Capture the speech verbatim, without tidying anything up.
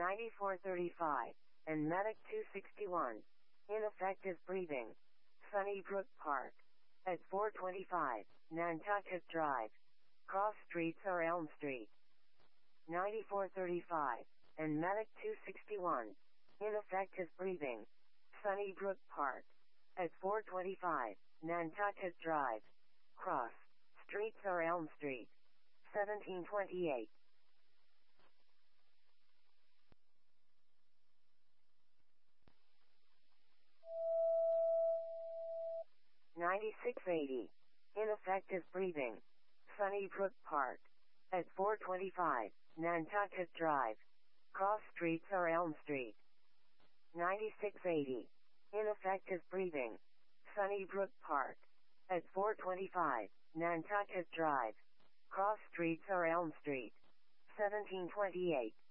ninety-four thirty-five, and Medic two sixty-one. Ineffective breathing. Sunnybrook Park. At four twenty-five, Nantucket Drive. Cross streets or Elm Street. ninety-four thirty-five, and Medic two sixty-one. Ineffective breathing. Sunnybrook Park. At four twenty-five, Nantucket Drive. Cross streets or Elm Street. seventeen twenty-eight. ninety-six eighty. Ineffective breathing. Sunnybrook Park. At four twenty-five, Nantucket Drive. Cross streets or Elm Street. ninety-six eighty. Ineffective breathing. Sunnybrook Park. At four twenty-five, Nantucket Drive. Cross streets or Elm Street. seventeen twenty-eight.